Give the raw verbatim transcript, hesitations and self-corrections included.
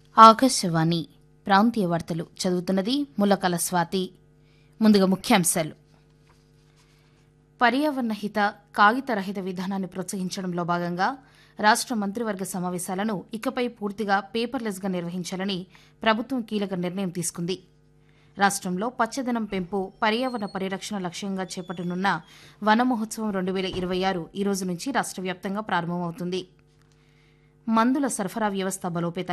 ఆకాశవాణి ప్రాంతీయ వార్తలు చదువుతున్నది ములకల స్వాతి. ముందుగా ముఖ్యాంశాలు. పర్యావరణ హిత కాగిత రహిత విధానాన్ని ప్రోత్సహించడంలో భాగంగా రాష్ట మంత్రివర్గ సమావేశాలను ఇకపై పూర్తిగా పేపర్లెస్గా నిర్వహించాలని ప్రభుత్వం కీలక నిర్ణయం తీసుకుంది. రాష్టంలో పచ్చదనం పెంపు, పర్యావరణ పరిరక్షణ లక్ష్యంగా చేపట్టనున్న వన మహోత్సవం రెండు వేల ఇరవై ఆరు ఈ రోజు నుంచి రాష్ట వ్యాప్తంగా ప్రారంభమవుతుంది. మందుల సరఫరా వ్యవస్థ బలోపేతం